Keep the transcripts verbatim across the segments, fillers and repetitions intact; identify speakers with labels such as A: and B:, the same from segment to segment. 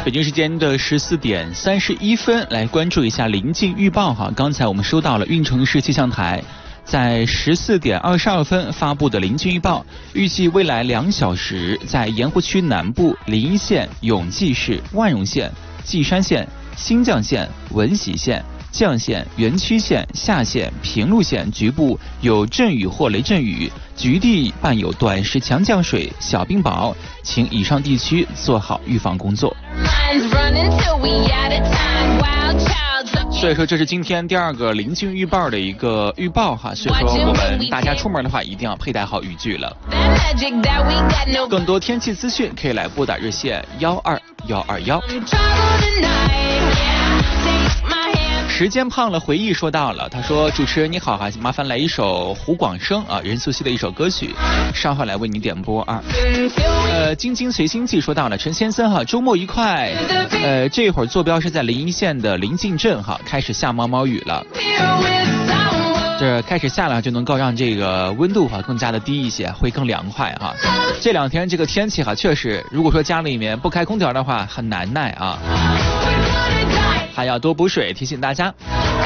A: 北京时间的十四点三十一分，来关注一下临近预报哈。刚才我们收到了运城市气象台在十四点二十二分发布的临近预报，预计未来两小时在盐湖区南部临沂县、永济市、万荣县、稷山县、新绛县、闻喜县、绛县、垣曲县、夏县、平陆县局部有阵雨或雷阵雨，局地伴有短时强降水、小冰雹，请以上地区做好预防工作。所以说这是今天第二个临近预报的一个预报哈，所以说我们大家出门的话一定要佩戴好雨具了。更多天气资讯可以来拨打热线幺二幺二幺。时间胖了回忆说到了，他说主持人你好哈，麻烦来一首胡广生啊任素汐的一首歌曲，稍后来为你点播啊。呃，京津随心记说到了，陈先生哈，周末愉快。呃，这会儿坐标是在临沂县的临近镇哈，开始下毛毛雨了。这开始下了就能够让这个温度哈更加的低一些，会更凉快哈。这两天这个天气哈，确实如果说家里面不开空调的话很难耐啊。还要多补水，提醒大家。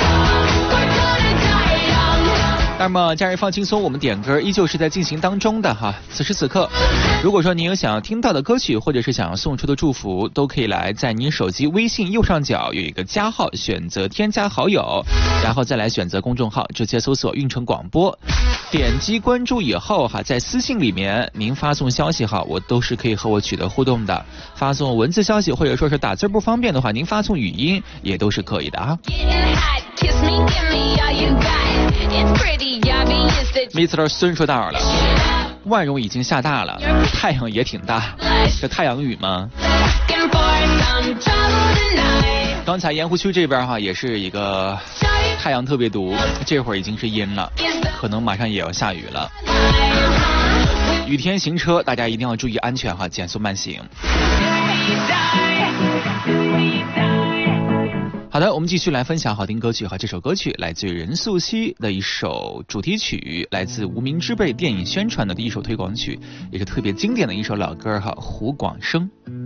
A: 那么假日放轻松，我们点歌依旧是在进行当中的哈。此时此刻，如果说您有想要听到的歌曲，或者是想要送出的祝福，都可以来在您手机微信右上角有一个加号，选择添加好友，然后再来选择公众号，直接搜索运城广播，点击关注以后哈，在私信里面您发送消息哈，我都是可以和我取得互动的。发送文字消息或者说是打字不方便的话，您发送语音也都是可以的啊。mister 孙说到了，万荣已经下大了，太阳也挺大，这太阳雨吗？刚才盐湖区这边哈也是一个太阳特别毒，这会儿已经是阴了，可能马上也要下雨了。雨天行车，大家一定要注意安全哈，减速慢行。好的，我们继续来分享好听歌曲哈。这首歌曲来自于任素汐的一首主题曲，来自无名之辈电影宣传的第一首推广曲，也是特别经典的一首老歌哈，胡广生。